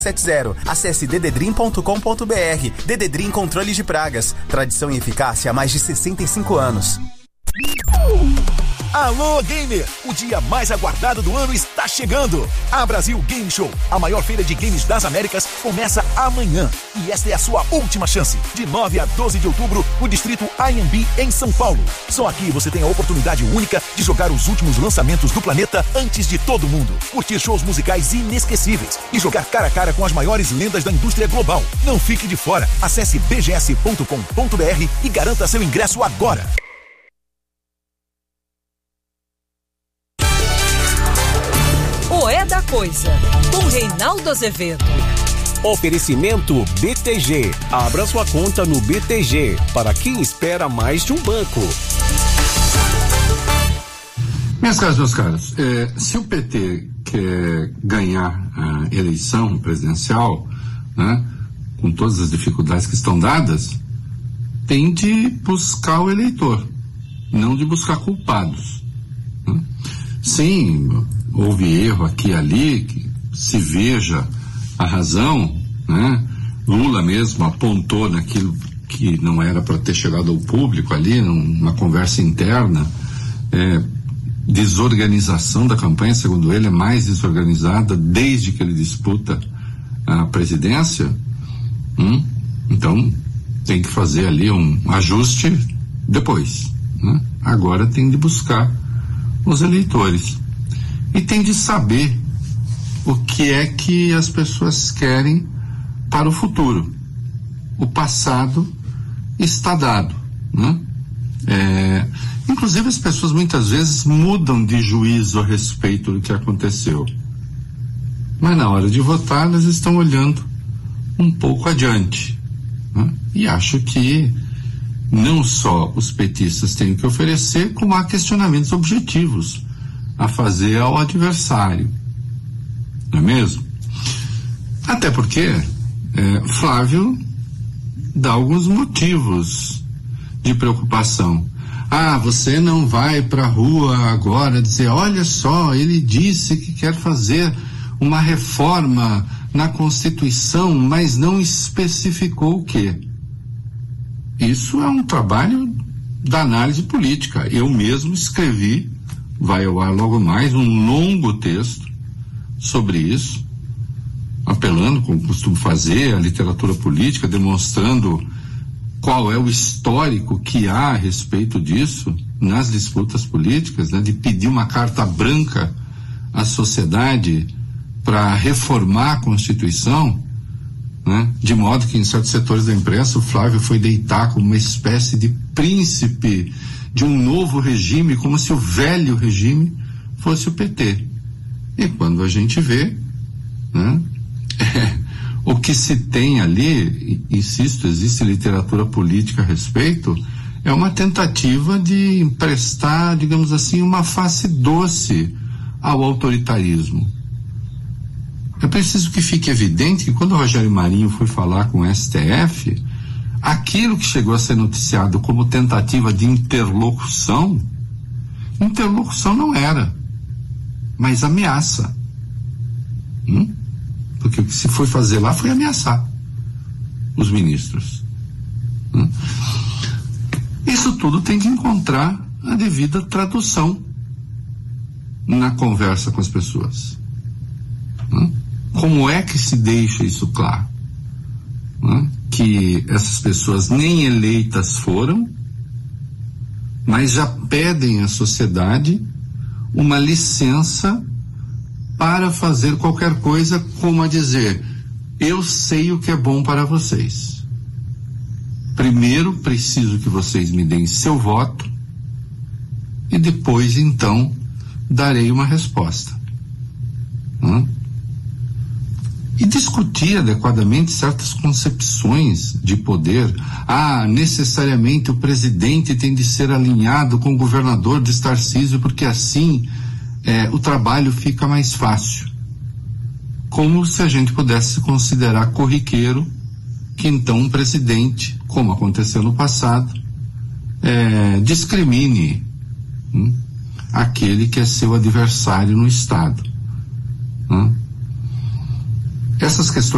70. Acesse ddream.com.br. Ddream Controle de Pragas. Tradição e eficácia há mais de 65 anos. Alô, gamer! O dia mais aguardado do ano está chegando! A Brasil Game Show, a maior feira de games das Américas, começa amanhã. E esta é a sua última chance. De 9 a 12 de outubro, no distrito IMB, em São Paulo. Só aqui você tem a oportunidade única de jogar os últimos lançamentos do planeta antes de todo mundo. Curtir shows musicais inesquecíveis e jogar cara a cara com as maiores lendas da indústria global. Não fique de fora. Acesse bgs.com.br e garanta seu ingresso agora. O É da Coisa, com Reinaldo Azevedo. Oferecimento BTG. Abra sua conta no BTG, para quem espera mais de um banco. Minhas caras, meus caros, se o PT quer ganhar a eleição presidencial, né, com todas as dificuldades que estão dadas, tem de buscar o eleitor, não de buscar culpados. Né? Sim, houve erro aqui e ali, que se veja a razão, né? Lula mesmo apontou naquilo que não era para ter chegado ao público ali, numa conversa interna, desorganização da campanha, segundo ele, é mais desorganizada desde que ele disputa a presidência. Então tem que fazer ali um ajuste depois, né? Agora tem de buscar os eleitores. E tem de saber o que é que as pessoas querem para o futuro. O passado está dado, né? Inclusive as pessoas muitas vezes mudam de juízo a respeito do que aconteceu. Mas na hora de votar elas estão olhando um pouco adiante, né? E acho que não só os petistas têm que oferecer, como há questionamentos objetivos a fazer ao adversário, não é mesmo? Até porque Flávio dá alguns motivos de preocupação. Você não vai para a rua agora dizer, olha só, ele disse que quer fazer uma reforma na Constituição, mas não especificou o quê? Isso é um trabalho da análise política. Eu mesmo escrevi, vai ao ar logo mais, um longo texto sobre isso, apelando, como costumo fazer, a literatura política, demonstrando qual é o histórico que há a respeito disso nas disputas políticas, né, de pedir uma carta branca à sociedade para reformar a Constituição, né, de modo que em certos setores da imprensa o Flávio foi deitar como uma espécie de príncipe de um novo regime, como se o velho regime fosse o PT. E quando a gente vê, né, o que se tem ali, insisto, existe literatura política a respeito, é uma tentativa de emprestar, digamos assim, uma face doce ao autoritarismo. É preciso que fique evidente que quando o Rogério Marinho foi falar com o STF, aquilo que chegou a ser noticiado como tentativa de interlocução não era, mas ameaça. Porque o que se foi fazer lá foi ameaçar os ministros. Isso tudo tem que encontrar a devida tradução na conversa com as pessoas. Como é que se deixa isso claro? Que essas pessoas nem eleitas foram, mas já pedem à sociedade uma licença para fazer qualquer coisa, como a dizer, eu sei o que é bom para vocês. Primeiro preciso que vocês me deem seu voto e depois então darei uma resposta. E discutir adequadamente certas concepções de poder. Necessariamente o presidente tem de ser alinhado com o governador de Tarcísio, porque assim o trabalho fica mais fácil. Como se a gente pudesse considerar corriqueiro que então um presidente, como aconteceu no passado, discrimine aquele que é seu adversário no Estado. Essas questões